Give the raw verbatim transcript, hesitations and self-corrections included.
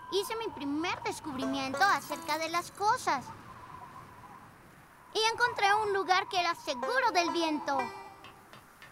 hice mi primer descubrimiento acerca de las cosas. Y encontré un lugar que era seguro del viento.